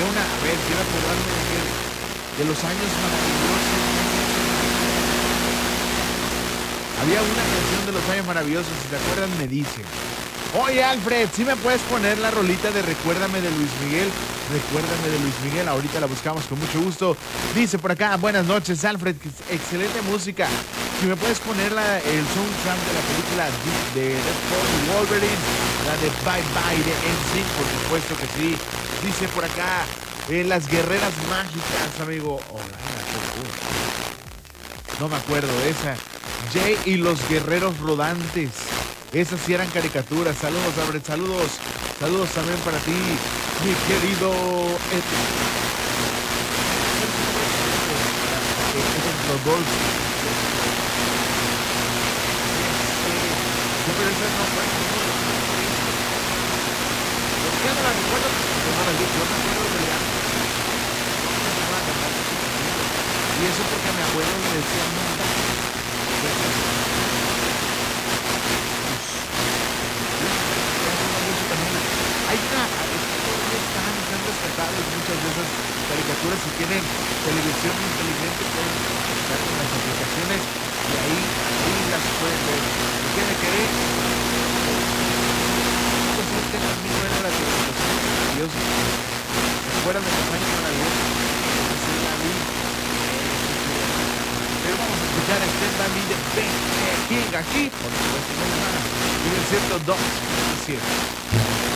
había una, a ver, quiero acordarme de los años maravillosos. Había una canción de los años maravillosos, si te acuerdan me dicen. Oye Alfred, ¿sí me puedes poner la rolita de Recuérdame de Luis Miguel? Recuérdame de Luis Miguel, ahorita la buscamos con mucho gusto. Dice por acá, buenas noches Alfred, excelente música. Si me puedes poner el soundtrack de la película de Deadpool y Wolverine, la de Bye Bye de NSYNC, por supuesto que sí. Dice por acá, las guerreras mágicas, amigo. No me acuerdo de esa. Jay y los guerreros rodantes. Esas sí eran caricaturas. Saludos, Alfred, saludos. Saludos también para ti, mi querido los dos. Pero esa no fue. ¿Por qué no la recuerdo? Yo no la vi, yo me acuerdo de la. Y eso porque a mi abuelo le decía nunca. Hay una, están rescatables muchas de esas caricaturas y tienen televisión inteligente, pueden estar con las aplicaciones y ahí las pueden ver. ¿Y qué me quedé? Pues es que también no era la televisión maravillosa. Recuerdan de los años maravillosos. Así la vi. Pero vamos a escuchar a Stand By Me de Ben King aquí, por supuesto, no hay nada. Y el 102, 7.